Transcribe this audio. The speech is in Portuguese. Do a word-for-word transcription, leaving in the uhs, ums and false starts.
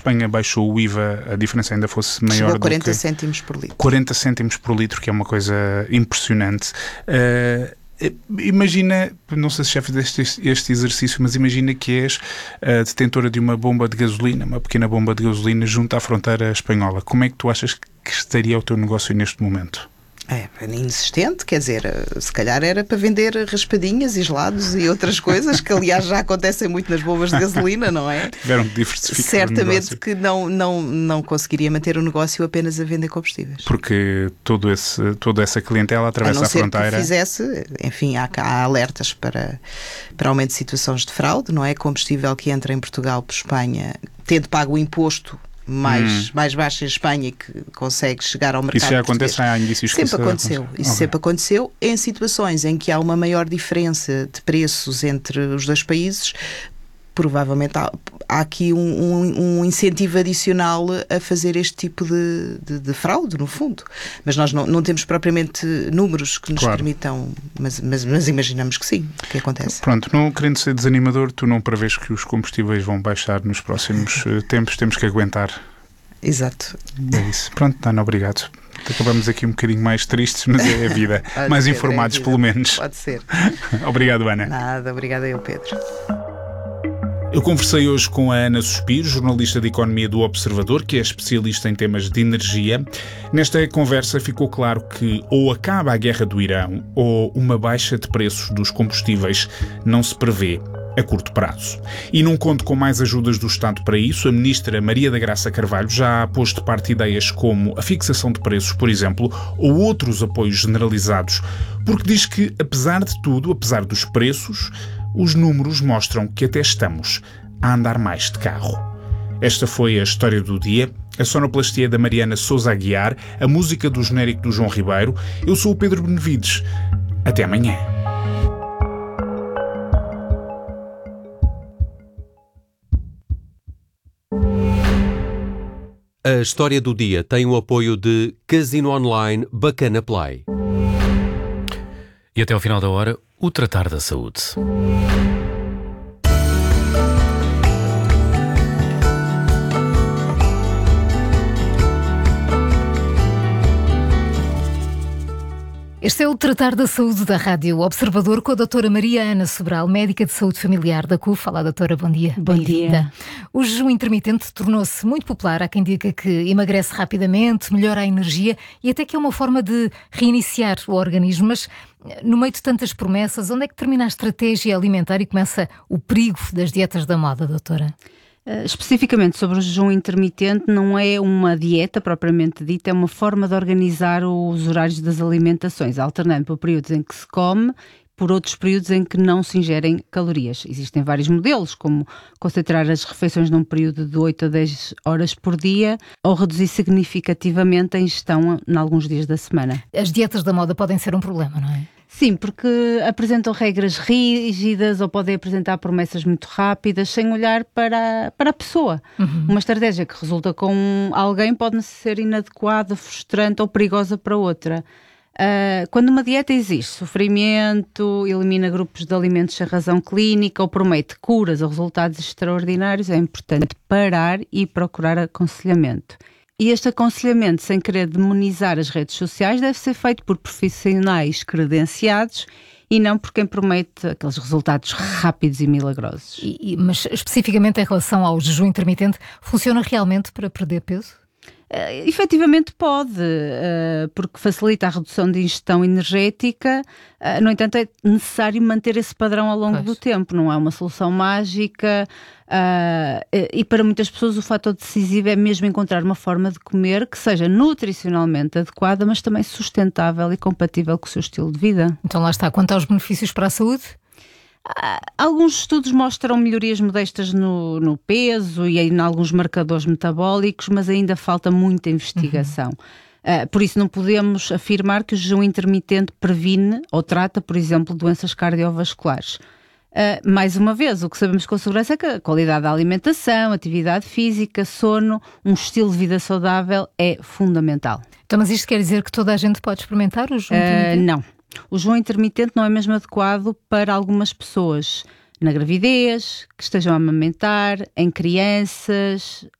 Espanha baixou o I V A, a diferença ainda fosse maior. Chegou a do quarenta que... cêntimos por litro. quarenta cêntimos por litro, que é uma coisa impressionante. Uh, Imagina, não sei se já fizeste este, este exercício, mas imagina que és a detentora de uma bomba de gasolina, uma pequena bomba de gasolina junto à fronteira espanhola. Como é que tu achas que estaria o teu negócio neste momento? É, inexistente, quer dizer, se calhar era para vender raspadinhas e gelados e outras coisas, que aliás já acontecem muito nas bombas de gasolina, não é? Tiveram que diversificar. Certamente que não, não, não conseguiria manter o negócio apenas a vender combustíveis. Porque todo esse, toda essa clientela atravessa a, não ser a fronteira. Que fizesse, enfim, há, há alertas para, para aumento de situações de fraude, não é? Combustível que entra em Portugal por Espanha, tendo pago o imposto mais, hum. mais baixo em Espanha, e que consegue chegar ao mercado. Isso já acontece, há indícios que sempre aconteceu. Isso okay. sempre aconteceu em situações em que há uma maior diferença de preços entre os dois países. Provavelmente há, há aqui um, um, um incentivo adicional a fazer este tipo de, de, de fraude, no fundo. Mas nós não, não temos propriamente números que nos claro. permitam, mas, mas, mas imaginamos que sim, que acontece. Pronto, não querendo ser desanimador, tu não prevês que os combustíveis vão baixar nos próximos tempos, temos que aguentar. Exato. É isso. Pronto, Ana, obrigado. Acabamos aqui um bocadinho mais tristes, mas é a vida. mais informados, é a vida. Pelo menos. Pode ser. Obrigado, Ana. Nada, obrigada eu, Pedro. Eu conversei hoje com a Ana Suspiro, jornalista de Economia do Observador, que é especialista em temas de energia. Nesta conversa ficou claro que ou acaba a guerra do Irão ou uma baixa de preços dos combustíveis não se prevê a curto prazo. E num conto com mais ajudas do Estado para isso, a ministra Maria da Graça Carvalho já pôs de parte ideias como a fixação de preços, por exemplo, ou outros apoios generalizados, porque diz que, apesar de tudo, apesar dos preços, os números mostram que até estamos a andar mais de carro. Esta foi a história do dia. A sonoplastia da Mariana Sousa Aguiar, a música do genérico do João Ribeiro. Eu sou o Pedro Benevides. Até amanhã. A história do dia tem o apoio de Casino Online Bacana Play. E até ao final da hora, o tratar da saúde. Este é o Tratar da Saúde da Rádio Observador com a doutora Maria Ana Sobral, médica de saúde familiar da C U F. Olá, doutora, bom dia. Bom dia. O jejum intermitente tornou-se muito popular. Há quem diga que emagrece rapidamente, melhora a energia e até que é uma forma de reiniciar o organismo. Mas no meio de tantas promessas, onde é que termina a estratégia alimentar e começa o perigo das dietas da moda, doutora? Uh, especificamente sobre o jejum intermitente, não é uma dieta propriamente dita, é uma forma de organizar os horários das alimentações, alternando por períodos em que se come, por outros períodos em que não se ingerem calorias. Existem vários modelos, como concentrar as refeições num período de oito a dez horas por dia ou reduzir significativamente a ingestão em alguns dias da semana. As dietas da moda podem ser um problema, não é? Sim, porque apresentam regras rígidas ou podem apresentar promessas muito rápidas sem olhar para, para a pessoa. Uhum. Uma estratégia que resulta com alguém pode ser inadequada, frustrante ou perigosa para outra. Uh, quando uma dieta exige sofrimento, elimina grupos de alimentos sem razão clínica ou promete curas ou resultados extraordinários, é importante parar e procurar aconselhamento. E este aconselhamento, sem querer demonizar as redes sociais, deve ser feito por profissionais credenciados e não por quem promete aqueles resultados rápidos e milagrosos. E, e, mas especificamente em relação ao jejum intermitente, funciona realmente para perder peso? Uh, efetivamente pode, uh, porque facilita a redução de ingestão energética, uh, no entanto é necessário manter esse padrão ao longo pois. do tempo, não é uma solução mágica, uh, e para muitas pessoas o fator decisivo é mesmo encontrar uma forma de comer que seja nutricionalmente adequada, mas também sustentável e compatível com o seu estilo de vida. Então lá está, quanto aos benefícios para a saúde? Alguns estudos mostram melhorias modestas no, no peso e em alguns marcadores metabólicos, mas ainda falta muita investigação. Uhum. Uh, por isso não podemos afirmar que o jejum intermitente previne ou trata, por exemplo, doenças cardiovasculares. Uh, mais uma vez, o que sabemos com segurança é que a qualidade da alimentação, atividade física, sono, um estilo de vida saudável é fundamental. Então, mas isto quer dizer que toda a gente pode experimentar o jejum intermitente? Uh, não. O jejum intermitente não é mesmo adequado para algumas pessoas na gravidez, que estejam a amamentar, em crianças,